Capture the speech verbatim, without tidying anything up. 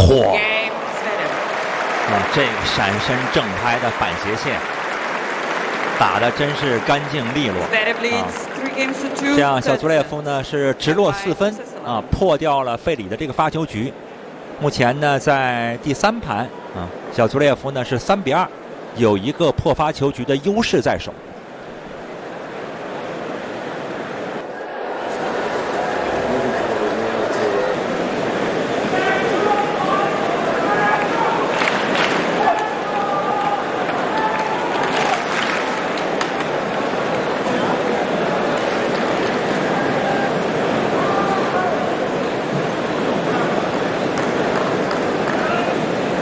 嚯！啊，这个闪身正拍的反斜线，打的真是干净利落啊！这样小祖列夫呢是直落四分啊，破掉了费里的这个发球局。目前呢在第三盘啊，小祖列夫呢是三比二，有一个破发球局的优势在手。